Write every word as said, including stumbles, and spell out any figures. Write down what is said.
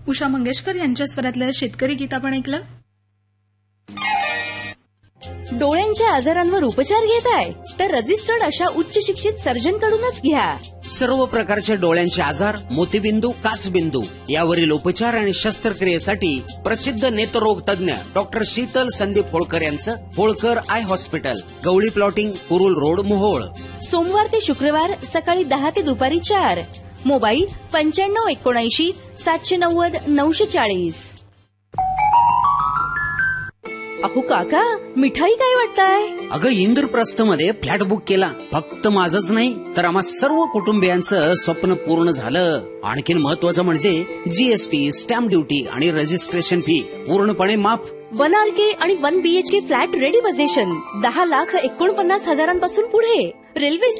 उषा मंगेशकर यांच्या स्वरातलं शेतकरी गीत आपण ऐकलं. डोळ्यांच्या आजारांवर उपचार घेताय तर रजिस्टर्ड अशा उच्च शिक्षित सर्जनकडूनच घ्या. सर्व प्रकारचे डोळ्यांचे आजार, मोतीबिंदू, काचबिंदू यावरील उपचार आणि शस्त्रक्रियेसाठी प्रसिद्ध नेत्ररोग तज्ञ डॉक्टर शीतल संदीप होळकर यांचं Holkar I hospital, Gawali plotting, Kurul road, Mohol. सोमवार ते शुक्रवार सकाळी दहा ते दुपारी चार. मोबाईल पंच्याण्णव एकोणऐंशी सातशे नव्वद नऊशे चाळीस. अहो काका, मिठाई काय वाटताय? अगं इंद्रप्रस्थ मध्ये फ्लॅट बुक केला. फक्त माझंच नाही तर आम्हा सर्व कुटुंबियांचं स्वप्न पूर्ण झालं. आणखीन महत्वाचं म्हणजे जीएसटी, स्टॅम्प ड्युटी आणि रजिस्ट्रेशन फी पूर्णपणे माफ. वन आर के आणि one BHK flat ready position. दहा लाख एकोणपन्नास हजारांपासून पुढे. रेल्वे